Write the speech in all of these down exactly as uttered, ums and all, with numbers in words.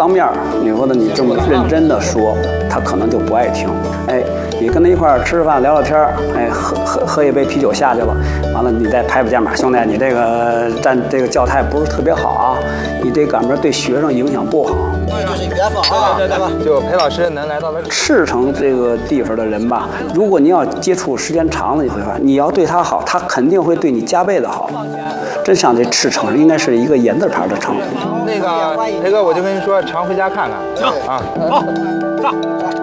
当面，你或者你这么认真的说，他可能就不爱听。哎，你跟他一块儿吃饭聊聊天，哎，喝喝喝一杯啤酒下去了，完了你再拍拍肩膀，兄弟，你这个站这个教态不是特别好啊，你这赶明对学生影响不好。 这是缘分啊， 对对对，就裴老师能来到了赤城这个地方的人吧，如果你要接触时间长了，你会发现你要对他好，他肯定会对你加倍的好。真想这赤城应该是一个言字旁的城。 那个裴哥，我就跟你说，常回家看看。行啊，好，上。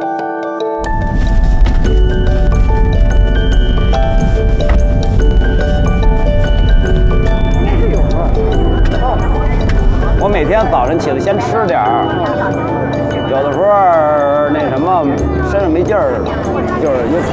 我每天早晨起来先吃点儿，有的时候那什么身上没劲儿，就是有。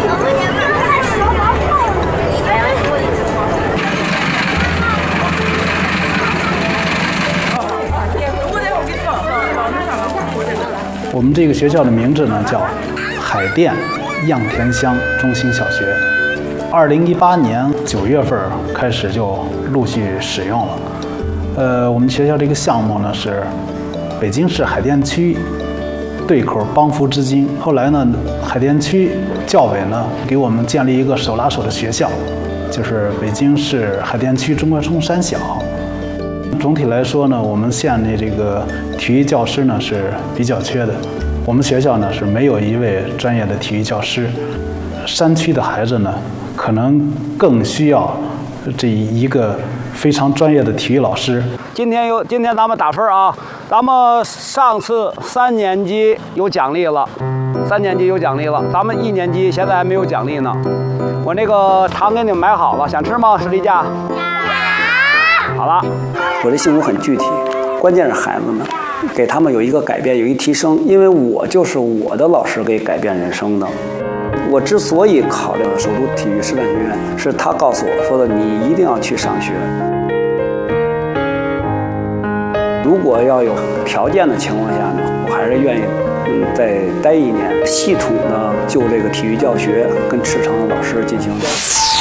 我们这个学校的名字呢叫海淀样田乡中心小学，二零一八年九月份开始就陆续使用了。呃，我们学校这个项目呢是北京市海淀区对口帮扶资金，后来呢海淀区教委呢给我们建立一个手拉手的学校，就是北京市海淀区中关村三小。总体来说呢，我们县的这个体育教师呢是比较缺的，我们学校呢是没有一位专业的体育教师，山区的孩子呢可能更需要这一个非常专业的体育老师。 今天有，今天咱们打分啊，咱们上次三年级有奖励了，三年级有奖励了，咱们一年级现在还没有奖励呢。我那个糖给你们买好了，想吃吗？士力架？好了，我这性格很具体，关键是孩子们，给他们有一个改变，有一提升。因为我就是我的老师给改变人生的。我之所以考虑首都体育师范学院，是他告诉我说的，你一定要去上学。如果要有条件的情况下呢，我还是愿意嗯再待一年，系统的就这个体育教学跟赤城的老师进行。